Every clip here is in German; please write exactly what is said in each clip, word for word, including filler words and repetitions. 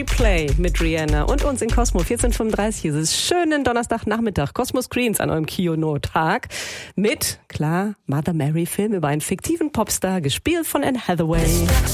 Play mit Rihanna und uns in Cosmo. vierzehn Uhr fünfunddreißig ist es. Schönen Donnerstagnachmittag. Cosmo Screens an eurem Kino-Tag mit, klar, Mother Mary Film über einen fiktiven Popstar, gespielt von Anne Hathaway.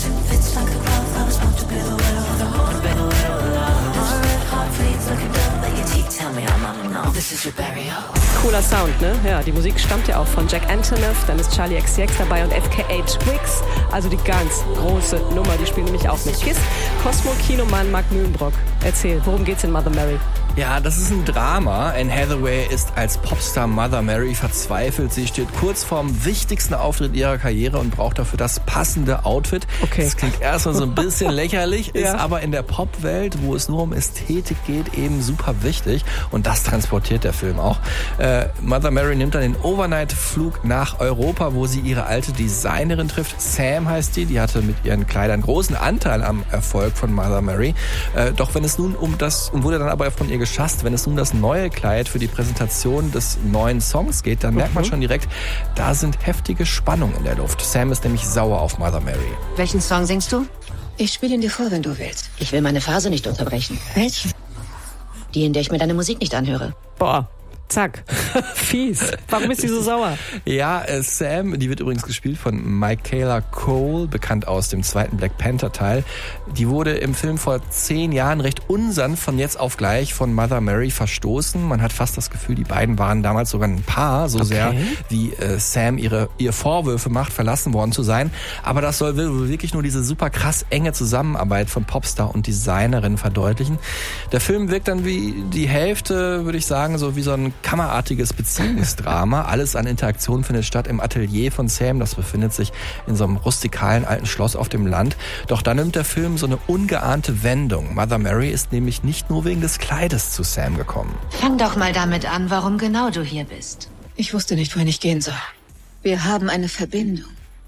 Cooler Sound, ne? Ja, die Musik stammt ja auch von Jack Antonoff, dann ist Charlie X C X dabei und F K A Twigs. Also die ganz große Nummer, die spielen nämlich auch mit. KISS, Cosmo-Kinomann Mark Mühlenbrock. Erzähl, worum geht's in Mother Mary? Ja, das ist ein Drama. Anne Hathaway ist als Popstar Mother Mary verzweifelt. Sie steht kurz vorm wichtigsten Auftritt ihrer Karriere und braucht dafür das passende Outfit. Okay. Das klingt erstmal so ein bisschen lächerlich, Ja. ist aber in der Popwelt, wo es nur um Ästhetik geht, eben super wichtig. Und das transportiert der Film auch. Äh, Mother Mary nimmt dann den Overnight-Flug nach Europa, wo sie ihre alte Designerin trifft. Sam heißt die. Die hatte mit ihren Kleidern großen Anteil am Erfolg von Mother Mary. Äh, doch wenn es nun um das, und wurde dann aber von ihr geschasst, wenn es nun das neue Kleid für die Präsentation des neuen Songs geht, dann merkt man schon direkt, da sind heftige Spannungen in der Luft. Sam ist nämlich sauer auf Mother Mary. Welchen Song singst du? Ich spiele ihn dir vor, wenn du willst. Ich will meine Phase nicht unterbrechen. Welchen? Die, in der ich mir deine Musik nicht anhöre. Boah. Zack. Fies. Warum ist sie so sauer? Ja, äh, Sam, die wird übrigens gespielt von Michaela Cole, bekannt aus dem zweiten Black Panther Teil. Die wurde im Film vor zehn Jahren recht unsanft von jetzt auf gleich von Mother Mary verstoßen. Man hat fast das Gefühl, die beiden waren damals sogar ein Paar, so Okay. sehr wie äh, Sam ihre ihr Vorwürfe macht, verlassen worden zu sein. Aber das soll wirklich nur diese super krass enge Zusammenarbeit von Popstar und Designerin verdeutlichen. Der Film wirkt dann wie die Hälfte, würde ich sagen, so wie so ein kammerartiges Beziehungsdrama. Alles an Interaktion findet statt im Atelier von Sam. Das befindet sich in so einem rustikalen alten Schloss auf dem Land. Doch dann nimmt der Film so eine ungeahnte Wendung. Mother Mary ist nämlich nicht nur wegen des Kleides zu Sam gekommen. Fang doch mal damit an, warum genau du hier bist. Ich wusste nicht, wohin ich gehen soll. Wir haben eine Verbindung,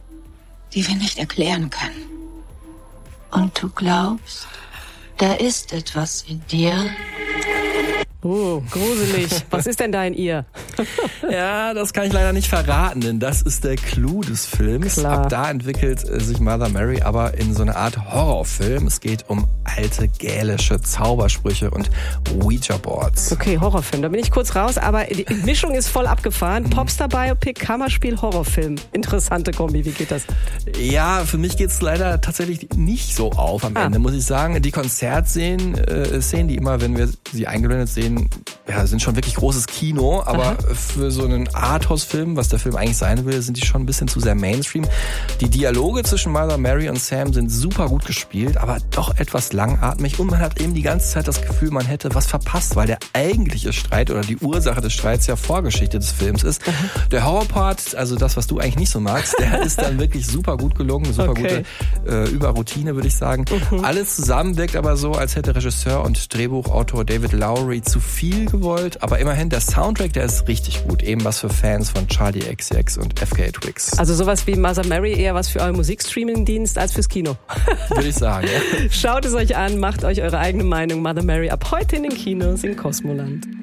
die wir nicht erklären können. Und du glaubst, da ist etwas in dir? Oh, gruselig. Was ist denn da in ihr? Ja, das kann ich leider nicht verraten, denn das ist der Clou des Films. Klar. Ab da entwickelt sich Mother Mary aber in so eine Art Horrorfilm. Es geht um alte gälische Zaubersprüche und Ouija-Boards. Okay, Horrorfilm. Da bin ich kurz raus, aber die Mischung ist voll abgefahren. Popstar-Biopic, Kammerspiel, Horrorfilm. Interessante Kombi, wie geht das? Ja, für mich geht's leider tatsächlich nicht so auf am Ah. Ende, muss ich sagen. Die Konzertszenen, äh, Szenen, die immer, wenn wir sie eingeblendet sehen, ja, sind schon wirklich großes Kino, aber Aha. für so einen Arthouse-Film, was der Film eigentlich sein will, sind die schon ein bisschen zu sehr Mainstream. Die Dialoge zwischen Mother Mary und Sam sind super gut gespielt, aber doch etwas langatmig und man hat eben die ganze Zeit das Gefühl, man hätte was verpasst, weil der eigentliche Streit oder die Ursache des Streits ja Vorgeschichte des Films ist. Aha. Der Horrorpart, also das, was du eigentlich nicht so magst, der ist dann wirklich super gut gelungen, super Okay. gute äh, Überroutine, würde ich sagen. Mhm. Alles zusammen wirkt aber so, als hätte Regisseur und Drehbuchautor David Lowery zu viel gewollt, aber immerhin der Soundtrack, der ist richtig gut, eben was für Fans von Charlie X C X und F K A Twigs, Also sowas wie Mother Mary eher was für euren Musikstreaming-Dienst als fürs Kino. würde ich sagen. Ja. Schaut es euch an, macht euch eure eigene Meinung. Mother Mary ab heute in den Kinos in Cosmoland.